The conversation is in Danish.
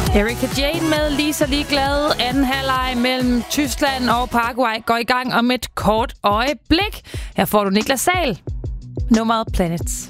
Erika Jane med Lisa Ligeglad. Anden halvleg mellem Tyskland og Paraguay går i gang om et kort øjeblik. Her får du Niklas Sahl. Nummeret Planets.